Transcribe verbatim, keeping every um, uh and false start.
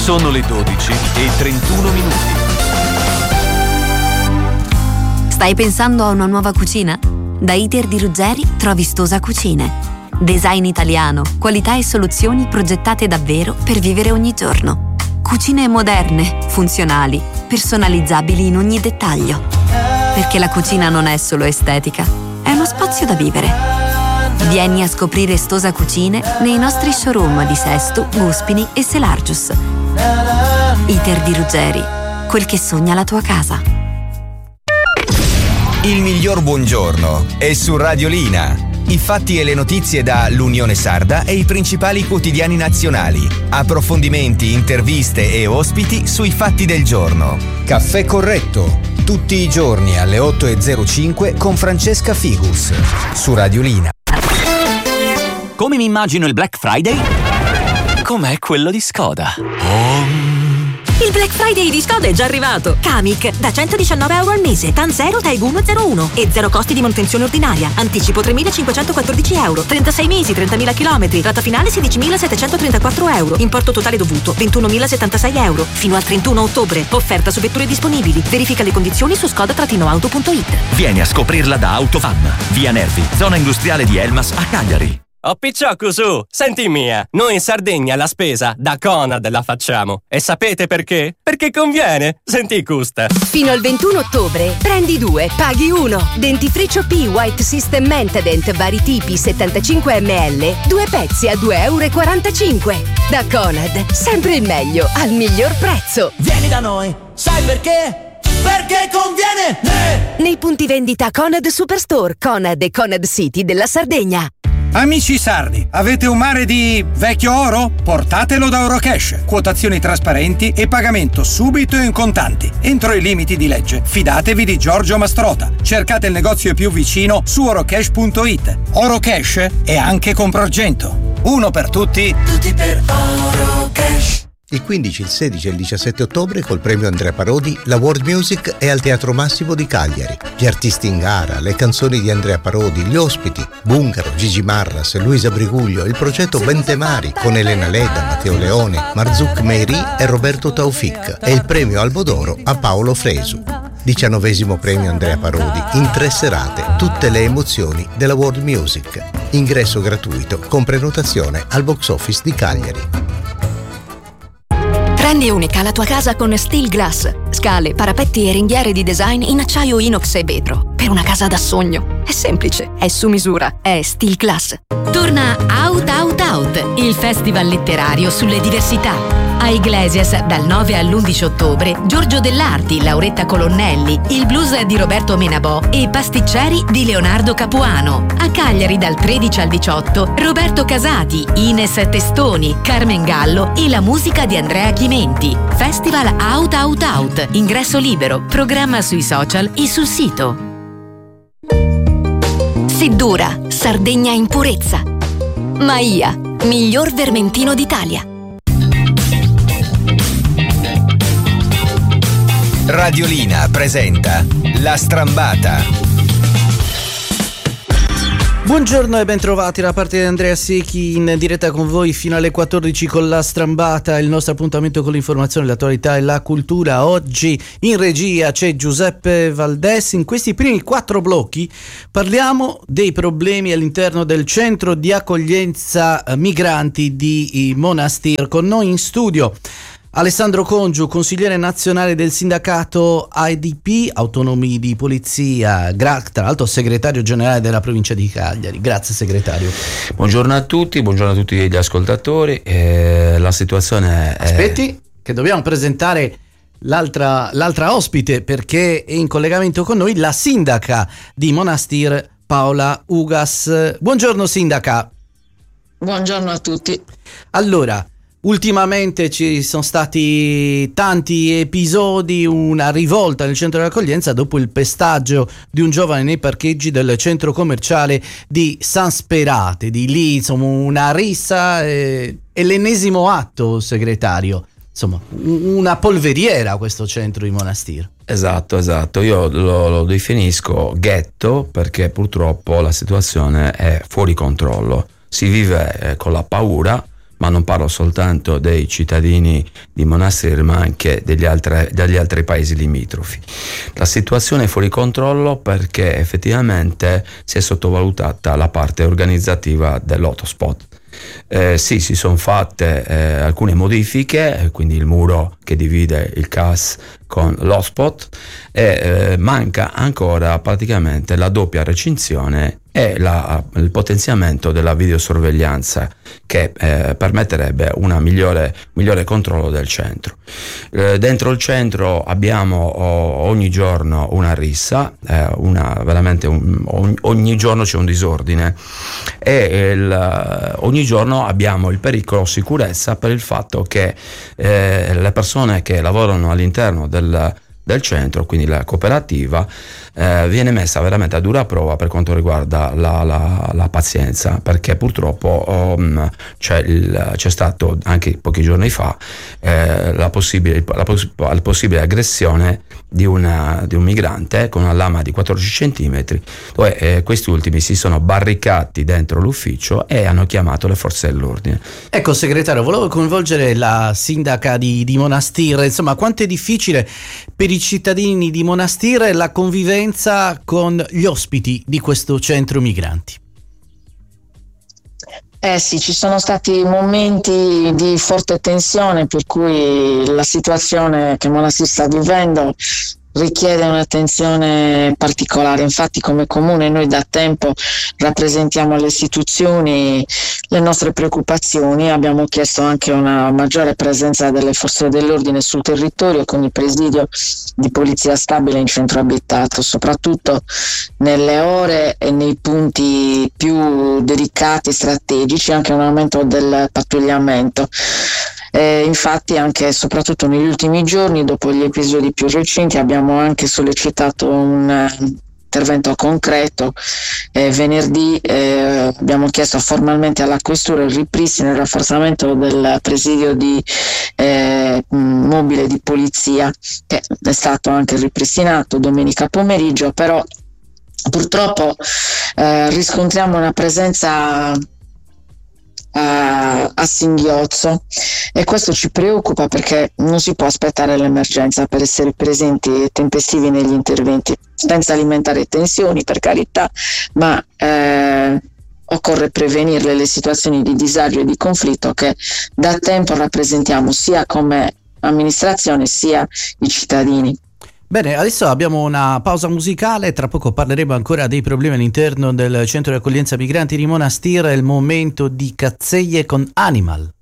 Sono le dodici e trentuno minuti. Stai pensando a una nuova cucina? Da Iter di Ruggeri trovi Stosa Cucine. Design italiano, qualità e soluzioni progettate davvero per vivere ogni giorno. Cucine moderne, funzionali, personalizzabili in ogni dettaglio. Perché la cucina non è solo estetica, è uno spazio da vivere. Vieni a scoprire Stosa Cucine nei nostri showroom di Sesto, Guspini e Selargius. Iter di Ruggeri, quel che sogna la tua casa. Il miglior buongiorno è su Radiolina. I fatti e le notizie da l'Unione Sarda e i principali quotidiani nazionali. Approfondimenti, interviste e ospiti sui fatti del giorno. Caffè corretto, tutti i giorni alle otto e zero cinque con Francesca Figus, su Radiolina. Come mi immagino il Black Friday? Com'è quello di Skoda. Oh. Il Black Friday di Skoda è già arrivato. Kamiq da centodiciannove euro al mese, TAN zero, TAEG uno zero uno e zero costi di manutenzione ordinaria. Anticipo tremilacinquecentoquattordici euro, trentasei mesi, trentamila chilometri, rata finale sedicimilasettecentotrentaquattro euro, importo totale dovuto ventunomilasettantasei euro. Fino al trentuno ottobre. Offerta su vetture disponibili. Verifica le condizioni su skoda auto punto it. Vieni a scoprirla da Autofan, via Nervi, zona industriale di Elmas a Cagliari. Oh picciocco su, senti mia, noi in Sardegna la spesa da Conad la facciamo. E sapete perché? Perché conviene, senti custa. Fino al ventuno ottobre, prendi due, paghi uno. Dentifricio P White System Mentadent vari tipi settantacinque millilitri, due pezzi a due euro e quarantacinque. Da Conad, sempre il meglio, al miglior prezzo. Vieni da noi, sai perché? Perché conviene! Eh! Nei punti vendita Conad Superstore, Conad e Conad City della Sardegna. Amici sardi, avete un mare di vecchio oro? Portatelo da Orocash. Quotazioni trasparenti e pagamento subito e in contanti, entro i limiti di legge. Fidatevi di Giorgio Mastrota. Cercate il negozio più vicino su orocash punto it. Orocash è anche con Progento. Uno per tutti, tutti per Orocash. Il quindici, il sedici e il diciassette ottobre col premio Andrea Parodi la World Music è al Teatro Massimo di Cagliari. Gli artisti in gara, le canzoni di Andrea Parodi, gli ospiti, Bungaro, Gigi Marras, Luisa Briguglio, il progetto Bentemari con Elena Leda, Matteo Leone, Marzouk Meiri e Roberto Taufik e il premio Albodoro a Paolo Fresu. diciannovesimo premio Andrea Parodi, in tre serate, tutte le emozioni della World Music. Ingresso gratuito con prenotazione al box office di Cagliari. Rendi unica la tua casa con Steel Glass. Scale, parapetti e ringhiere di design in acciaio inox e vetro. Per una casa da sogno. È semplice, è su misura, è Steel Glass. Torna Out Out Out, il festival letterario sulle diversità. A Iglesias dal nove all'undici ottobre Giorgio Dell'Arti, Lauretta Colonnelli, il blues di Roberto Menabò e Pasticceri di Leonardo Capuano. A Cagliari dal tredici al diciotto Roberto Casati, Ines Testoni, Carmen Gallo e la musica di Andrea Chimenti. Festival Out Out Out, ingresso libero, programma sui social e sul sito. Seddura, Sardegna in purezza. Maia, miglior vermentino d'Italia. Radiolina presenta La Strambata. Buongiorno e bentrovati da parte di Andrea Secchi in diretta con voi fino alle quattordici con La Strambata, il nostro appuntamento con l'informazione, l'attualità e la cultura. Oggi in regia c'è Giuseppe Valdés. In questi primi quattro blocchi parliamo dei problemi all'interno del centro di accoglienza migranti di Monastir. Con noi in studio Alessandro Congiu, consigliere nazionale del sindacato A D P, Autonomi di Polizia, gra- tra l'altro segretario generale della provincia di Cagliari. Grazie segretario. Buongiorno a tutti, buongiorno a tutti gli ascoltatori. Eh, la situazione è... Aspetti, che dobbiamo presentare l'altra, l'altra ospite, perché è in collegamento con noi la sindaca di Monastir, Paola Ugas. Buongiorno sindaca. Buongiorno a tutti. Allora, ultimamente ci sono stati tanti episodi, una rivolta nel centro di accoglienza dopo il pestaggio di un giovane nei parcheggi del centro commerciale di San Sperate, di lì, insomma una rissa e, e l'ennesimo atto, segretario. Insomma, una polveriera questo centro di Monastir. Esatto, esatto. Io lo, lo definisco ghetto perché purtroppo la situazione è fuori controllo. Si vive eh, con la paura ma non parlo soltanto dei cittadini di Monastir, ma anche degli altri, degli altri paesi limitrofi. La situazione è fuori controllo perché effettivamente si è sottovalutata la parte organizzativa dell'hotspot. Eh, sì, si sono fatte eh, alcune modifiche, quindi il muro che divide il C A S con l'hotspot, e eh, manca ancora praticamente la doppia recinzione e la, il potenziamento della videosorveglianza che eh, permetterebbe un migliore, migliore controllo del centro. Eh, dentro il centro abbiamo oh, ogni giorno una rissa, eh, una, veramente un, ogni, ogni giorno c'è un disordine e il, ogni giorno abbiamo il pericolo sicurezza per il fatto che eh, le persone che lavorano all'interno del del centro, quindi la cooperativa, eh, viene messa veramente a dura prova per quanto riguarda la, la, la pazienza, perché purtroppo um, c'è, il, c'è stato anche pochi giorni fa eh, la, possibile, la, poss- la possibile aggressione di, una, di un migrante con una lama di quattordici centimetri, dove eh, questi ultimi si sono barricati dentro l'ufficio e hanno chiamato le forze dell'ordine. Ecco, segretario, volevo coinvolgere la sindaca di, di Monastir. Insomma, quanto è difficile per i cittadini di Monastir la convivenza con gli ospiti di questo centro migranti? Eh sì, ci sono stati momenti di forte tensione, per cui la situazione che Monastir sta vivendo richiede un'attenzione particolare. Infatti, come comune noi da tempo rappresentiamo alle istituzioni le nostre preoccupazioni, abbiamo chiesto anche una maggiore presenza delle forze dell'ordine sul territorio con il presidio di polizia stabile in centro abitato, soprattutto nelle ore e nei punti più delicati, strategici, anche un aumento del pattugliamento. Eh, infatti anche e soprattutto negli ultimi giorni, dopo gli episodi più recenti, abbiamo anche sollecitato un uh, intervento concreto. Eh, venerdì eh, abbiamo chiesto formalmente alla questura il ripristino e il rafforzamento del presidio di eh, mobile di polizia, che è stato anche ripristinato domenica pomeriggio, però purtroppo eh, riscontriamo una presenza A, a singhiozzo, e questo ci preoccupa perché non si può aspettare l'emergenza per essere presenti e tempestivi negli interventi, senza alimentare tensioni, per carità, ma eh, occorre prevenirle le situazioni di disagio e di conflitto che da tempo rappresentiamo sia come amministrazione sia i cittadini. Bene, adesso abbiamo una pausa musicale, tra poco parleremo ancora dei problemi all'interno del centro di accoglienza migranti di Monastir. È il momento di Cazzeglie con Animal.